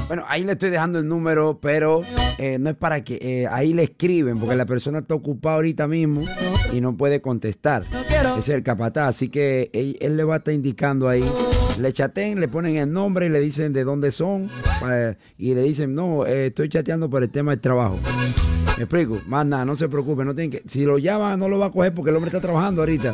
Bueno, ahí le estoy dejando el número, pero no es para que... ahí le escriben, porque la persona está ocupada ahorita mismo y no puede contestar. Ese es el capataz, así que él le va a estar indicando ahí. Le chatean, le ponen el nombre y le dicen de dónde son. Y le dicen, no, estoy chateando por el tema del trabajo. ¿Me explico? Más nada, no se preocupe, no tienen que... Si lo llama, no lo va a coger porque el hombre está trabajando ahorita.